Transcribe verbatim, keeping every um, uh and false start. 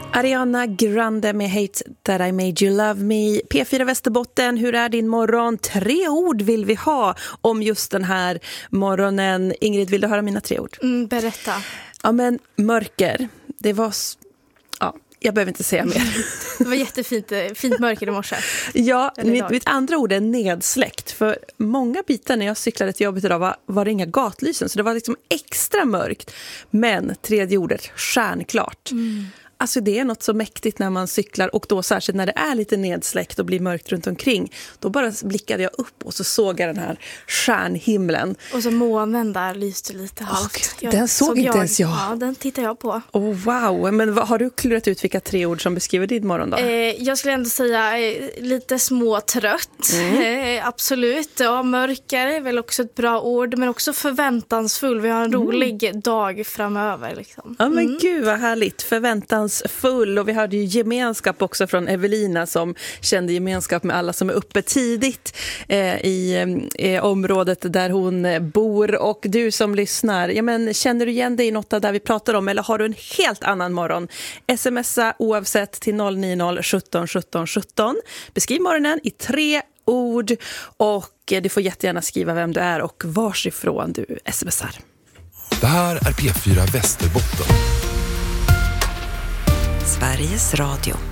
Ariana Grande med Hate That I Made You Love Me. P fyra Västerbotten, hur är din morgon? Tre ord vill vi ha om just den här morgonen. Ingrid, vill du höra mina tre ord? Mm, berätta. Ja, men mörker. Det var... Ja, jag behöver inte säga mer. Det var jättefint fint mörker i morse. Ja, mitt, mitt andra ord är nedsläckt. För många bitar när jag cyklade till jobbet idag var, var det inga gatlysen. Så det var liksom extra mörkt. Men tredje ordet, stjärnklart. Mm. Alltså det är något så mäktigt när man cyklar, och då särskilt när det är lite nedsläckt och blir mörkt runt omkring. Då bara blickade jag upp och så såg jag den här stjärnhimlen. Och så månen där lyste lite halvt. Oh, den såg, såg inte jag, ens jag. Ja, den tittar jag på. Oh, wow, men vad, har du klurat ut vilka tre ord som beskriver din morgon då? Eh, jag skulle ändå säga eh, lite småtrött. Mm. Eh, absolut. Ja, mörker är väl också ett bra ord, men också förväntansfull. Vi har en mm. rolig dag framöver. Liksom. Ja, men mm. gud vad härligt. Förväntans full, och vi hade ju gemenskap också från Evelina som kände gemenskap med alla som är uppe tidigt eh, i eh, området där hon bor. Och du som lyssnar, ja, men känner du igen dig i något av där vi pratar om, eller har du en helt annan morgon? Smsa oavsett till noll nio noll sjutton sjutton sjutton. Beskriv morgonen i tre ord, och du får jättegärna skriva vem du är och varsifrån du smsar. Det här är P fyra Västerbotten. Sveriges Radio.